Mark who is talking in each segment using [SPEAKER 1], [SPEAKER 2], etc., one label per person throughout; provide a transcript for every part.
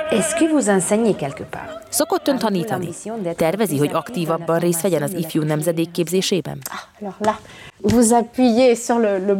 [SPEAKER 1] Est-ce que vous enseignez quelque part?
[SPEAKER 2] Szokott ön tanítani? Tervezi, hogy aktívabban részt vegyen az ifjú nemzedék képzésében?
[SPEAKER 3] Alors là, vous appuyez sur le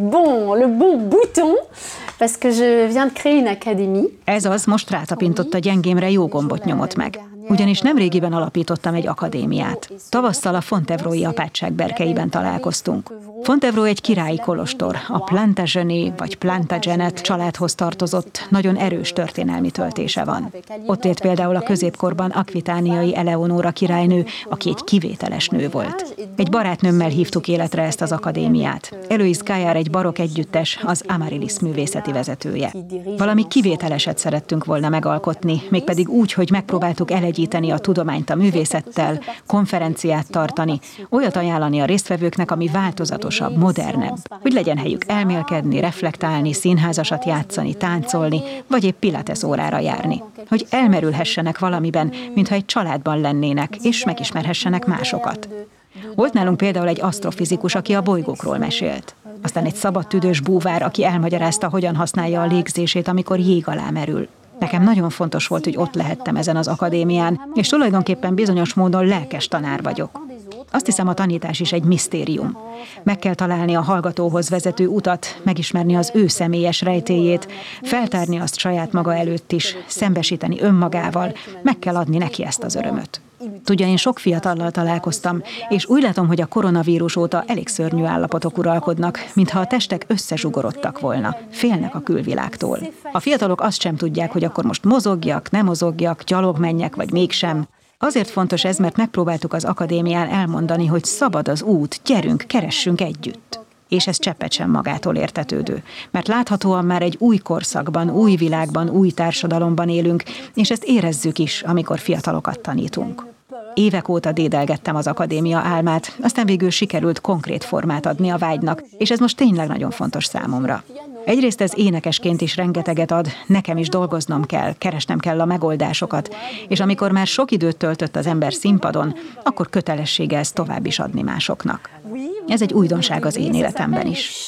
[SPEAKER 3] bon bouton, parce que je viens de créer une académie.
[SPEAKER 4] Ez az, most rátapintott a gyengémre, jó gombot nyomott meg. Ugyanis nemrégiben alapítottam egy akadémiát. Tavasszal a Fontevraud-i apátság berkeiben találkoztunk. Fontevraud egy királyi kolostor, a Plantagenet vagy Plantagenet családhoz tartozott, nagyon erős történelmi töltése van. Ott élt például a középkorban akvitániai Eleonóra királynő, aki egy kivételes nő volt. Egy barátnőmmel hívtuk életre ezt az akadémiát. Eloise Gaillard egy barokk együttes, az Amaryllis művészeti vezetője. Valami kivételeset szerettünk volna megalkotni, mégpedig úgy, hogy megpróbáltuk elegyíteni a tudományt a művészettel, konferenciát tartani, olyat ajánlani a résztvevőknek, ami változatosabb, modernebb, hogy legyen helyük elmélkedni, reflektálni, színházasat játszani, táncolni, vagy épp pilates órára járni. Hogy elmerülhessenek valamiben, mintha egy családban lennének, és megismerhessenek másokat. Volt nálunk például egy asztrofizikus, aki a bolygókról mesélt. Aztán egy szabadtüdős búvár, aki elmagyarázta, hogyan használja a légzését, amikor jég alá merül. Nekem nagyon fontos volt, hogy ott lehettem ezen az akadémián, és tulajdonképpen bizonyos módon lelkes tanár vagyok. Azt hiszem, a tanítás is egy misztérium. Meg kell találni a hallgatóhoz vezető utat, megismerni az ő személyes rejtélyét, feltárni azt saját maga előtt is, szembesíteni önmagával, meg kell adni neki ezt az örömöt. Tudja, én sok fiatallal találkoztam, és úgy látom, hogy a koronavírus óta elég szörnyű állapotok uralkodnak, mintha a testek összezsugorodtak volna, félnek a külvilágtól. A fiatalok azt sem tudják, hogy akkor most mozogjak, nem mozogjak, gyalog menjek, vagy mégsem. Azért fontos ez, mert megpróbáltuk az akadémián elmondani, hogy szabad az út, gyerünk, keressünk együtt. És ez cseppet sem magától értetődő. Mert láthatóan már egy új korszakban, új világban, új társadalomban élünk, és ezt érezzük is, amikor fiatalokat tanítunk. Évek óta dédelgettem az akadémia álmát, aztán végül sikerült konkrét formát adni a vágynak, és ez most tényleg nagyon fontos számomra. Egyrészt ez énekesként is rengeteget ad, nekem is dolgoznom kell, keresnem kell a megoldásokat, és amikor már sok időt töltött az ember színpadon, akkor kötelessége ezt tovább is adni másoknak. Ez egy újdonság az én életemben is.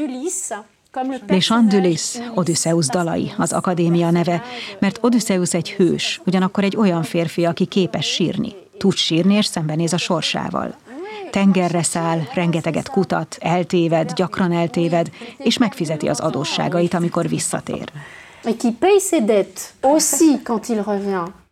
[SPEAKER 4] Les Chants d'Ulysse, Odüsszeusz dalai, az akadémia neve, mert Odüsszeusz egy hős, ugyanakkor egy olyan férfi, aki képes sírni. Tud sírni és szembenéz a sorsával. Tengerre száll, rengeteget kutat, eltéved, gyakran eltéved, és megfizeti az adósságait, amikor visszatér.
[SPEAKER 3] Et qui paye ses dettes aussi quand il revient.